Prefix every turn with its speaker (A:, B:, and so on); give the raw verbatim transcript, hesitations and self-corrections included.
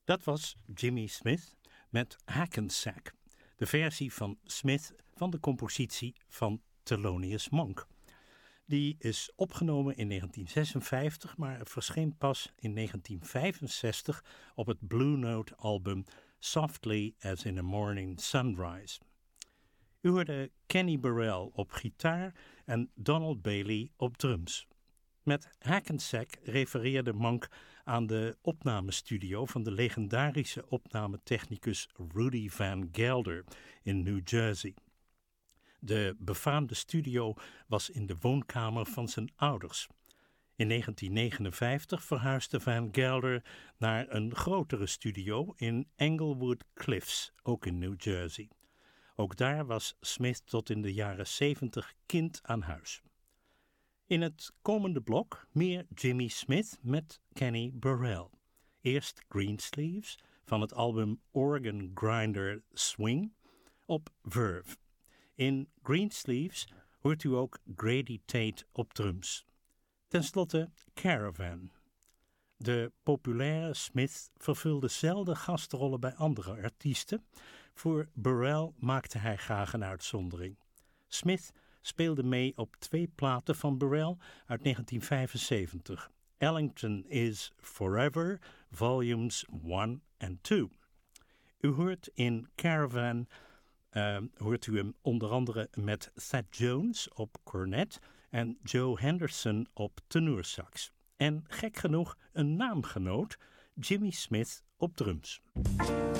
A: Dat was Jimmy Smith met Hackensack, de versie van Smith van de compositie van Thelonious Monk. Die is opgenomen in negentien zesenvijftig, maar verscheen pas in negentien vijfenzestig op het Blue Note album Softly as in a Morning Sunrise. U hoorde Kenny Burrell op gitaar en Donald Bailey op drums. Met Hackensack refereerde Monk aan de opnamestudio van de legendarische opnametechnicus Rudy Van Gelder in New Jersey. De befaamde studio was in de woonkamer van zijn ouders. In negentien negenenvijftig verhuisde Van Gelder naar een grotere studio in Englewood Cliffs, ook in New Jersey. Ook daar was Smith tot in de jaren zeventig kind aan huis. In het komende blok meer Jimmy Smith met Kenny Burrell. Eerst Greensleeves van het album Organ Grinder Swing op Verve. In Greensleeves hoort u ook Grady Tate op drums. Ten slotte Caravan. De populaire Smith vervulde zelden gastrollen bij andere artiesten. Voor Burrell maakte hij graag een uitzondering. Smith speelde mee op twee platen van Burrell uit negentien vijfenzeventig. Ellington is Forever, volumes one and two. U hoort in Caravan, uh, hoort u hem onder andere met Thad Jones op cornet en Joe Henderson op tenorsax. En gek genoeg een naamgenoot, Jimmy Smith op drums.